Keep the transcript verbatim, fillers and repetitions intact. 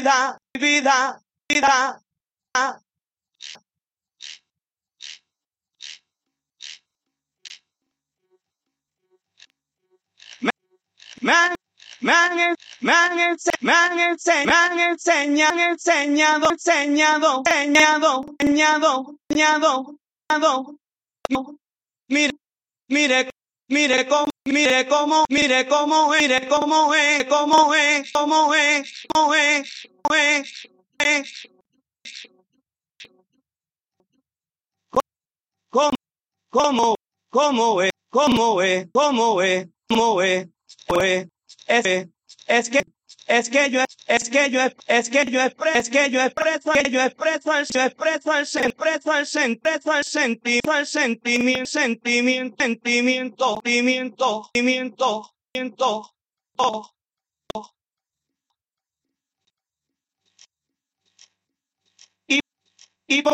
vida, vida, vida. Me han, me han, me han, ense- me han, ense- me han enseñado, enseñado, enseñado, enseñado, enseñado, enseñado, enseñado. Mire, mire, mire cómo, mire cómo, mire cómo, mire cómo es, cómo es, cómo es, cómo es, cómo es, es, cómo, cómo, cómo es, cómo es, cómo es, cómo es, pues, es, es que, es que yo, es que yo, es que yo expreso, es que yo expreso, que yo expreso al, yo expreso al, expreso al, expreso al sentimiento, al sentimiento, sentimiento, sentimiento, sentimiento, sentimiento, sentimiento, oh, y, y por